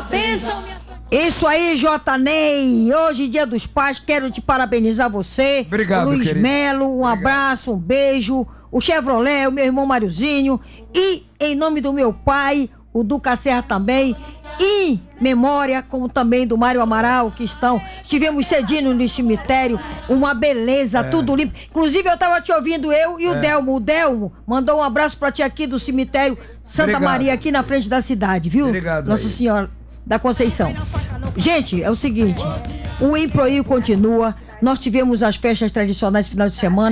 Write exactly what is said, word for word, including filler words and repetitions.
bênção, minha Isso aí, J. Ney. Hoje, Dia dos Pais, quero te parabenizar você. Obrigado, Luiz querido. Melo, um Obrigado. abraço, um beijo. O Chevrolet, o meu irmão Mariozinho. E, em nome do meu pai, o Duca Serra também. Em memória, como também do Mário Amaral, que estão. Estivemos cedinho no cemitério. Uma beleza, É. tudo limpo. Inclusive, eu tava te ouvindo, eu e o É. Delmo. O Delmo mandou um abraço pra ti aqui do cemitério Santa Obrigado. Maria, aqui na frente da cidade, viu? Obrigado Nossa aí. Senhora da Conceição. Gente, é o seguinte, o Improio continua. Nós tivemos as festas tradicionais no final de semana.